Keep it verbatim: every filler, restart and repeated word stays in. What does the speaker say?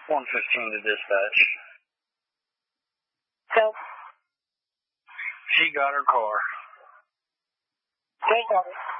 one fifteen to dispatch. So? She got her car. Great, Daddy.